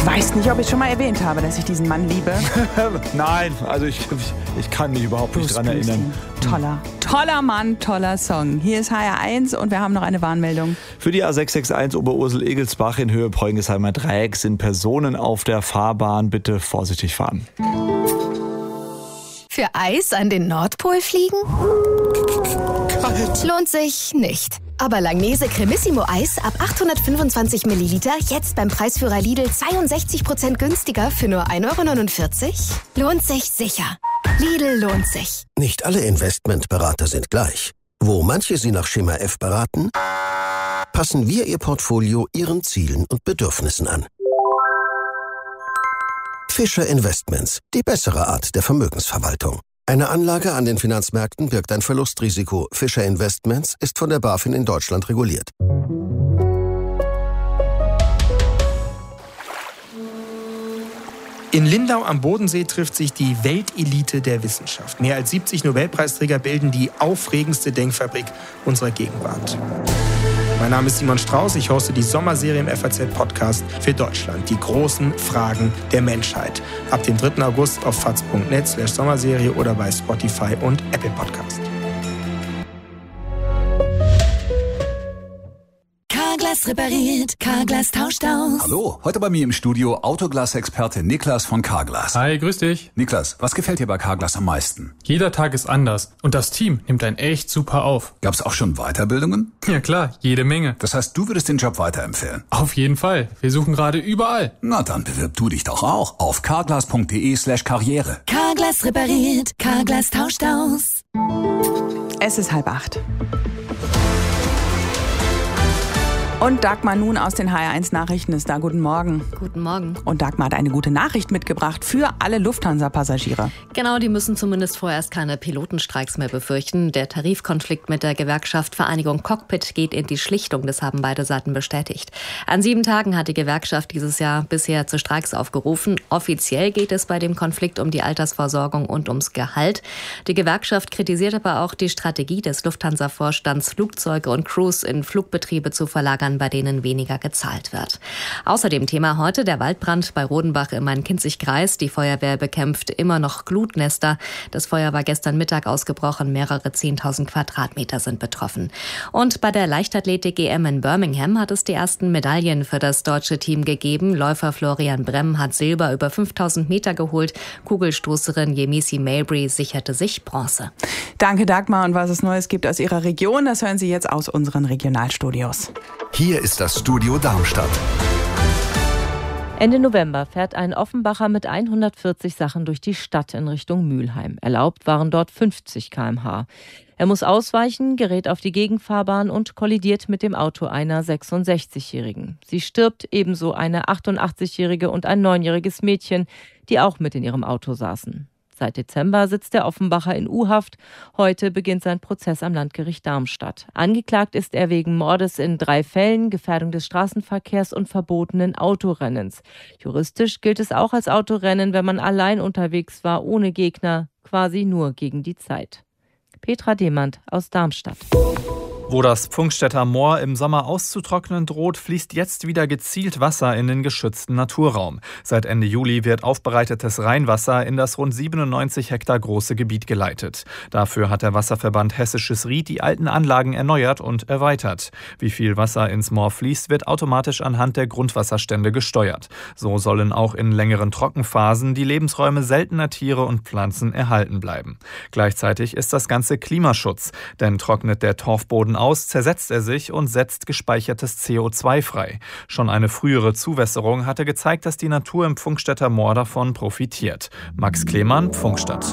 Ich weiß nicht, ob ich schon mal erwähnt habe, dass ich diesen Mann liebe. Nein, also ich kann mich überhaupt nicht dran erinnern. Toller Mann, toller Song. Hier ist HR1 und wir haben noch eine Warnmeldung. Für die A661 Oberursel-Egelsbach in Höhe Preungesheimer Dreieck sind Personen auf der Fahrbahn. Bitte vorsichtig fahren. Für Eis an den Nordpol fliegen? Kalt. Lohnt sich nicht. Aber Langnese Cremissimo Eis ab 825 Milliliter jetzt beim Preisführer Lidl 62% günstiger für nur 1,49 €? Lohnt sich sicher. Lidl lohnt sich. Nicht alle Investmentberater sind gleich. Wo manche Sie nach Schema F beraten, passen wir Ihr Portfolio Ihren Zielen und Bedürfnissen an. Fischer Investments, die bessere Art der Vermögensverwaltung. Eine Anlage an den Finanzmärkten birgt ein Verlustrisiko. Fischer Investments ist von der BaFin in Deutschland reguliert. In Lindau am Bodensee trifft sich die Weltelite der Wissenschaft. Mehr als 70 Nobelpreisträger bilden die aufregendste Denkfabrik unserer Gegenwart. Mein Name ist Simon Strauß, ich hoste die Sommerserie im FAZ-Podcast für Deutschland. Die großen Fragen der Menschheit. Ab dem 3. August auf faz.net/Sommerserie oder bei Spotify und Apple Podcast. Carglass repariert, Carglass tauscht aus. Hallo, heute bei mir im Studio Autoglas-Experte Niklas von Carglass. Hi, grüß dich. Niklas, was gefällt dir bei Carglass am meisten? Jeder Tag ist anders und das Team nimmt einen echt super auf. Gab's auch schon Weiterbildungen? Ja klar, jede Menge. Das heißt, du würdest den Job weiterempfehlen? Auf jeden Fall. Wir suchen gerade überall. Na, dann bewirb du dich doch auch auf carglass.de/Karriere. Carglass repariert, Carglass tauscht aus. Es ist 7:30. Und Dagmar nun aus den HR1-Nachrichten ist da. Guten Morgen. Guten Morgen. Und Dagmar hat eine gute Nachricht mitgebracht für alle Lufthansa-Passagiere. Genau, die müssen zumindest vorerst keine Pilotenstreiks mehr befürchten. Der Tarifkonflikt mit der Gewerkschaft Vereinigung Cockpit geht in die Schlichtung. Das haben beide Seiten bestätigt. An 7 Tagen hat die Gewerkschaft dieses Jahr bisher zu Streiks aufgerufen. Offiziell geht es bei dem Konflikt um die Altersvorsorgung und ums Gehalt. Die Gewerkschaft kritisiert aber auch die Strategie des Lufthansa-Vorstands, Flugzeuge und Crews in Flugbetriebe zu verlagern, bei denen weniger gezahlt wird. Außerdem Thema heute der Waldbrand bei Rodenbach im Main-Kinzig-Kreis. Die Feuerwehr bekämpft immer noch Glutnester. Das Feuer war gestern Mittag ausgebrochen. Mehrere 10.000 Quadratmeter sind betroffen. Und bei der Leichtathletik-EM in Birmingham hat es die ersten Medaillen für das deutsche Team gegeben. Läufer Florian Bremm hat Silber über 5.000 Meter geholt. Kugelstoßerin Yemisi Mabry sicherte sich Bronze. Danke, Dagmar. Und was es Neues gibt aus Ihrer Region, das hören Sie jetzt aus unseren Regionalstudios. Hier ist das Studio Darmstadt. Ende November fährt ein Offenbacher mit 140 Sachen durch die Stadt in Richtung Mülheim. Erlaubt waren dort 50 km/h. Er muss ausweichen, gerät auf die Gegenfahrbahn und kollidiert mit dem Auto einer 66-Jährigen. Sie stirbt, ebenso eine 88-Jährige und ein 9-jähriges Mädchen, die auch mit in ihrem Auto saßen. Seit Dezember sitzt der Offenbacher in U-Haft. Heute beginnt sein Prozess am Landgericht Darmstadt. Angeklagt ist er wegen Mordes in 3 Fällen, Gefährdung des Straßenverkehrs und verbotenen Autorennens. Juristisch gilt es auch als Autorennen, wenn man allein unterwegs war, ohne Gegner, quasi nur gegen die Zeit. Petra Demand aus Darmstadt. Wo das Pfungstädter Moor im Sommer auszutrocknen droht, fließt jetzt wieder gezielt Wasser in den geschützten Naturraum. Seit Ende Juli wird aufbereitetes Rheinwasser in das rund 97 Hektar große Gebiet geleitet. Dafür hat der Wasserverband Hessisches Ried die alten Anlagen erneuert und erweitert. Wie viel Wasser ins Moor fließt, wird automatisch anhand der Grundwasserstände gesteuert. So sollen auch in längeren Trockenphasen die Lebensräume seltener Tiere und Pflanzen erhalten bleiben. Gleichzeitig ist das Ganze Klimaschutz, denn trocknet der Torfboden aus, zersetzt er sich und setzt gespeichertes CO2 frei. Schon eine frühere Zuwässerung hatte gezeigt, dass die Natur im Pfungstädter Moor davon profitiert. Max Klemann, Pfungstadt.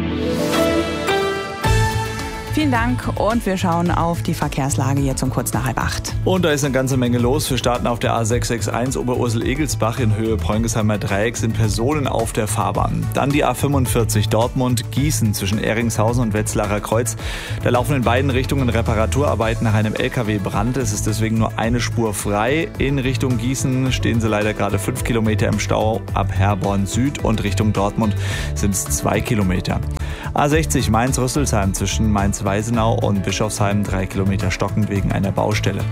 Vielen Dank und wir schauen auf die Verkehrslage jetzt um kurz nach 7:30. Und da ist eine ganze Menge los. Wir starten auf der A661 Oberursel-Egelsbach in Höhe Preungesheimer Dreieck sind Personen auf der Fahrbahn. Dann die A45 Dortmund-Gießen zwischen Ehringshausen und Wetzlarer Kreuz. Da laufen in beiden Richtungen Reparaturarbeiten nach einem LKW-Brand. Es ist deswegen nur eine Spur frei. In Richtung Gießen stehen sie leider gerade 5 Kilometer im Stau. Ab Herborn Süd und Richtung Dortmund sind es 2 Kilometer. A60 Mainz-Rüsselsheim zwischen Mainz-Weisenau und Bischofsheim 3 Kilometer stockend wegen einer Baustelle.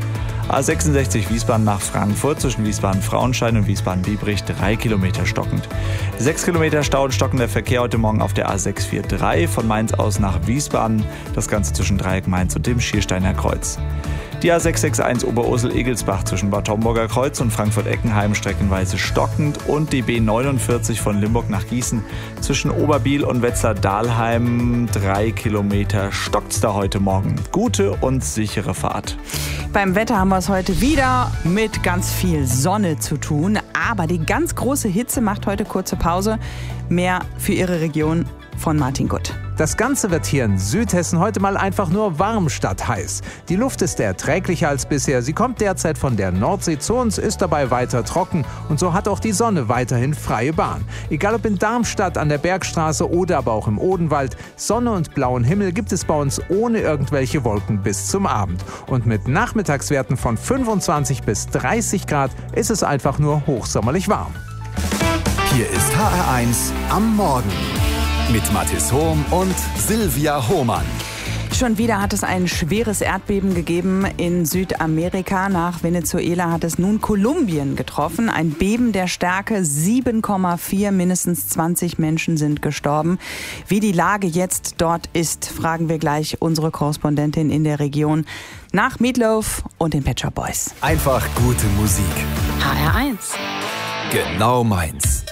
A66 Wiesbaden nach Frankfurt zwischen Wiesbaden-Frauenstein und Wiesbaden-Biebrich 3 Kilometer stockend. 6 Kilometer Stau und stockender Verkehr heute Morgen auf der A643 von Mainz aus nach Wiesbaden. Das Ganze zwischen Dreieck Mainz und dem Schiersteiner Kreuz. Die A661 Oberursel-Egelsbach zwischen Bad Homburger Kreuz und Frankfurt-Eckenheim streckenweise stockend und die B49 von Limburg nach Gießen zwischen Oberbiel und Wetzlar-Dahlheim 3 Kilometer stockt's da heute Morgen. Gute und sichere Fahrt. Beim Wetter haben wir es heute wieder mit ganz viel Sonne zu tun, aber die ganz große Hitze macht heute kurze Pause. Mehr für Ihre Region von Martin Gutt. Das Ganze wird hier in Südhessen heute mal einfach nur warm statt heiß. Die Luft ist erträglicher als bisher. Sie kommt derzeit von der Nordsee zu uns, ist dabei weiter trocken und so hat auch die Sonne weiterhin freie Bahn. Egal ob in Darmstadt an der Bergstraße oder aber auch im Odenwald, Sonne und blauen Himmel gibt es bei uns ohne irgendwelche Wolken bis zum Abend. Und mit Nachmittagswerten von 25 bis 30 Grad ist es einfach nur hochsommerlich warm. Hier ist HR1 am Morgen mit Mathis Hohm und Silvia Hohmann. Schon wieder hat es ein schweres Erdbeben gegeben in Südamerika. Nach Venezuela hat es nun Kolumbien getroffen. Ein Beben der Stärke 7,4. Mindestens 20 Menschen sind gestorben. Wie die Lage jetzt dort ist, fragen wir gleich unsere Korrespondentin in der Region nach Meatloaf und den Pet Shop Boys. Einfach gute Musik. HR1. Genau meins.